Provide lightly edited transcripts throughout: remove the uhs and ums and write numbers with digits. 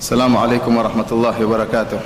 Assalamualaikum warahmatullahi wabarakatuh.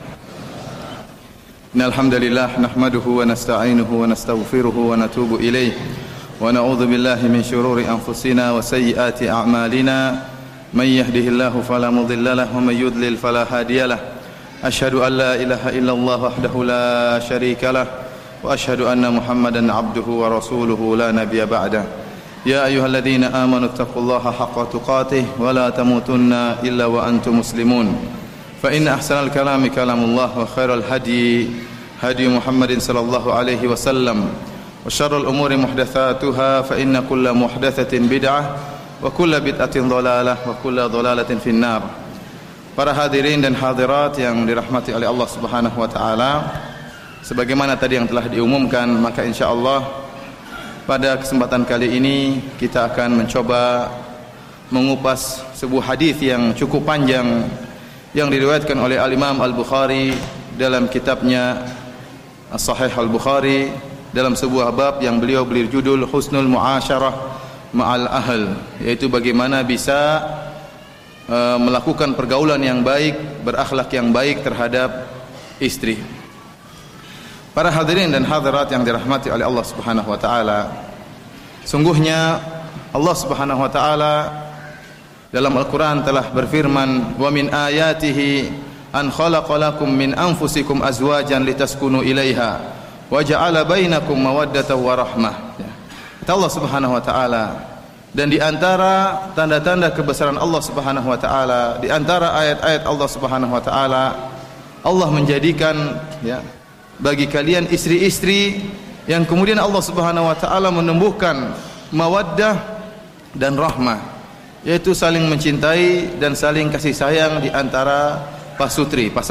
Innal hamdalillah nahmaduhu wa nasta'inuhu wa nastaghfiruhu wa natubu ilayh wa na'udzu billahi min shururi anfusina wa sayyiati a'malina may yahdihillahu fala mudilla lahu wa may yudlil fala hadiyalah. Asyhadu an la ilaha illallah wahdahu la syarika lah wa asyhadu anna Muhammadan 'abduhu wa rasuluhu la nabiyya ba'da. Ya ayyuhalladzina amanu taqullaha haqqa tuqatih wa la tamutunna illa wa antum muslimun. Fa inna ahsanal kalami kalamullah wa khairal hadi hadi Muhammadin sallallahu alaihi wasallam wa syarrul umuri muhdatsatuha fa inna kulla muhdatsatin bid'ah wa kulla bid'atin dhalalah wa kulla dhalalatin finnar. Para hadirin dan hadirat yang dirahmati oleh Allah Subhanahu wa taala, sebagaimana tadi yang telah diumumkan, maka insyaallah pada kesempatan kali ini kita akan mencoba mengupas sebuah hadis yang cukup panjang yang diriwayatkan oleh Al-Imam Al-Bukhari dalam kitabnya As-Sahih Al-Bukhari dalam sebuah bab yang beliau beri judul Husnul Mu'asyarah Ma'al Ahl, yaitu bagaimana bisa melakukan pergaulan yang baik, berakhlak yang baik terhadap istri. Para hadirin dan hadirat yang dirahmati oleh Allah Subhanahu wa taala, sungguhnya Allah Subhanahu wa taala dalam Al-Qur'an telah berfirman, "Wa min ayatihi an khalaqa lakum min anfusikum azwajan litaskunu ilaiha wa ja'ala bainakum mawaddatan wa rahmah." Kata Allah Subhanahu wa taala, dan di antara tanda-tanda kebesaran Allah Subhanahu wa taala, di antara ayat-ayat Allah Subhanahu wa taala, Allah menjadikan bagi kalian istri-istri yang kemudian Allah Subhanahu wa taala menumbuhkan mawaddah dan rahmah, yaitu saling mencintai dan saling kasih sayang di antara pasutri, pasangan